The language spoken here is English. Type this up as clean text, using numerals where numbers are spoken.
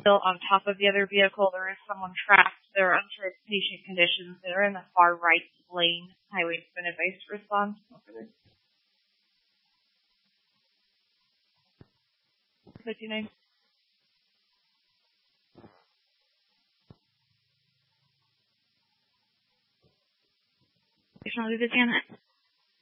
built on top of the other vehicle. There is someone trapped. There are uncharted patient conditions. They're in the far right lane. Highway been advised to respond. 59. Additional Louisiana.